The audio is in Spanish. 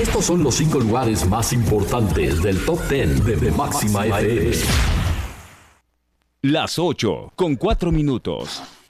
Estos son los 5 lugares más importantes del Top 10 de Máxima FM. Las 8 con 4 minutos.